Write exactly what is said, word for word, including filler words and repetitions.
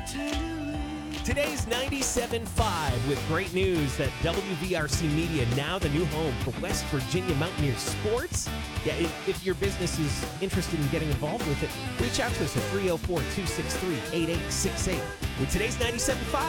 Today's ninety-seven point five with great news that W V R C Media, now the new home for West Virginia Mountaineers sports. Yeah, if, if your business is interested in getting involved with it, reach out to us at three oh four, two six three, eight eight six eight. With today's ninety-seven point five.